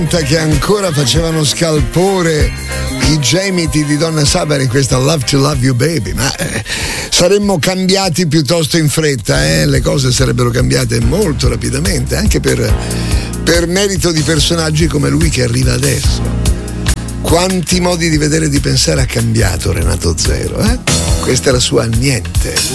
che ancora facevano scalpore i gemiti di Donna Summer in questa Love to Love You Baby, ma saremmo cambiati piuttosto in fretta, le cose sarebbero cambiate molto rapidamente, anche per merito di personaggi come lui che arriva adesso. Quanti modi di vedere e di pensare ha cambiato Renato Zero, Questa è la sua Niente.